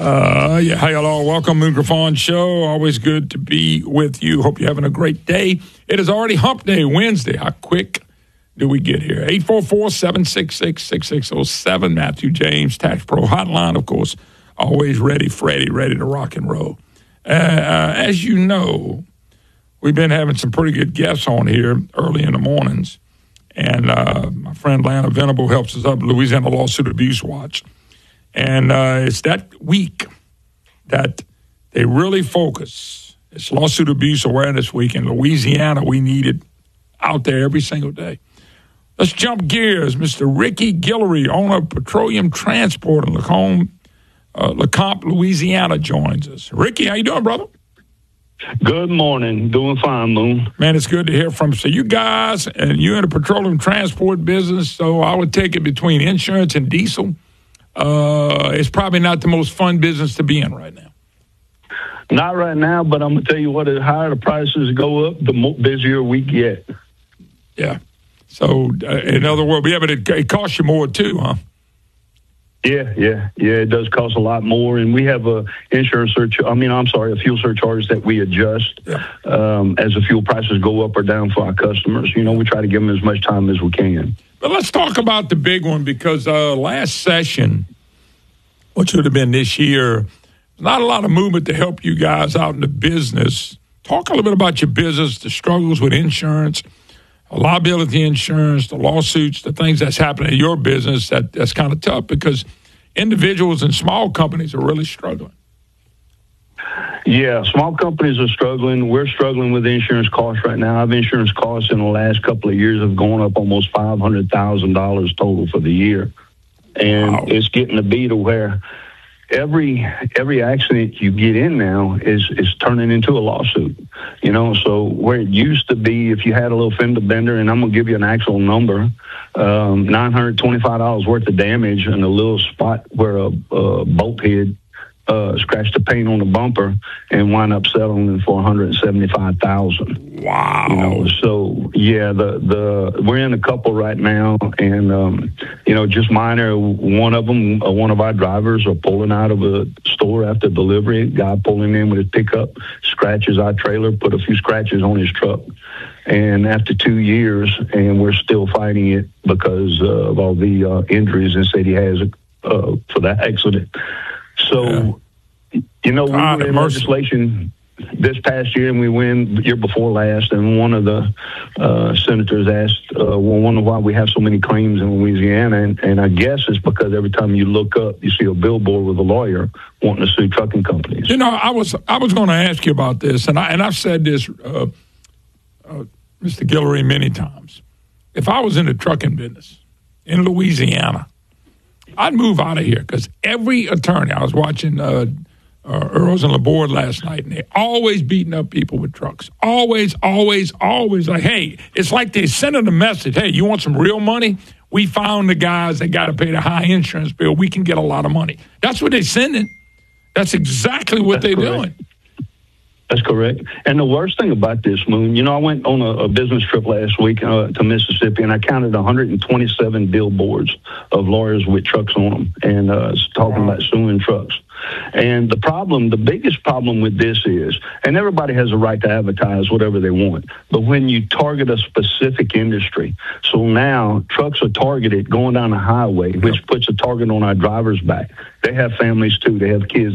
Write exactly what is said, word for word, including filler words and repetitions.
Uh, yeah, hey, hello, welcome, Moon Griffon Show. Always good to be with you. Hope you're having a great day. It is already Hump Day, Wednesday. How quick do we get here? eight four four, seven six six, six six zero seven, Matthew James, Tax Pro Hotline, of course, always ready, Freddie, ready to rock and roll. Uh, uh, as you know, we've been having some pretty good guests on here early in the mornings, and uh, my friend Lana Venable helps us up, Louisiana Lawsuit Abuse Watch. And uh, it's that week that they really focus. It's Lawsuit Abuse Awareness Week in Louisiana. We need it out there every single day. Let's jump gears. Mister Ricky Guillory, owner of Petroleum Transport in Lacombe, uh, Lecomte, Louisiana, joins us. Ricky, how you doing, brother? Good morning. Doing fine, Moon. Man, it's good to hear from you. So you guys, and you're in the petroleum transport business, so I would take it between insurance and diesel. Uh, it's probably not the most fun business to be in right now. Not right now, but I'm going to tell you what, the higher the prices go up, the more busier we get. Yeah. So, uh, in other words, yeah, but it, it costs you more too, huh? Yeah, yeah, yeah. It does cost a lot more, and we have a insurance surcharge. I mean, I'm sorry, a fuel surcharge that we adjust yeah. um, as the fuel prices go up or down for our customers. You know, we try to give them as much time as we can. But let's talk about the big one, because uh, last session, which should have been this year, not a lot of movement to help you guys out in the business. Talk a little bit about your business, the struggles with insurance, liability insurance, the lawsuits, the things that's happening in your business. That, that's kind of tough because individuals and small companies are really struggling. Yeah, small companies are struggling. We're struggling with insurance costs right now. Our insurance costs in the last couple of years have gone up almost five hundred thousand dollars total for the year. And wow. It's getting to be to where every every accident you get in now is, is turning into a lawsuit. You know, so where it used to be, if you had a little fender bender, and I'm going to give you an actual number, um, nine hundred twenty-five dollars worth of damage in a little spot where a, a bolt head Uh, scratched the paint on the bumper and wind up settling for one hundred seventy-five thousand dollars. Wow! You know, so yeah, the the we're in a couple right now, and um, you know, just minor. One of them, uh, one of our drivers, are pulling out of a store after delivery. Guy pulling in with his pickup, scratches our trailer, put a few scratches on his truck, and after two years, and we're still fighting it because uh, of all the uh, injuries and said he has uh, for that accident. So, yeah. you know, we God, were in legislation this past year, and we win the year before last, and one of the uh, senators asked, uh, well, wonder why we have so many claims in Louisiana, and, and I guess it's because every time you look up, you see a billboard with a lawyer wanting to sue trucking companies. You know, I was I was going to ask you about this, and, I, and I've said this, uh, uh, Mister Guillory, many times. If I was in the trucking business in Louisiana, I'd move out of here because every attorney, I was watching uh, uh, Earls and Laborde last night, and they're always beating up people with trucks. Always, always, always like, hey, it's like they're sending a message. Hey, you want some real money? We found the guys that got to pay the high insurance bill. We can get a lot of money. That's what they're sending. That's exactly what That's they're correct. doing. That's correct. And the worst thing about this, Moon, you know, I went on a, a business trip last week uh, to Mississippi, and I counted one hundred twenty-seven billboards of lawyers with trucks on them and uh, talking wow. about suing trucks. And the problem, the biggest problem with this is, and everybody has a right to advertise whatever they want, but when you target a specific industry, so now trucks are targeted going down the highway, which puts a target on our drivers' back. They have families too. They have kids.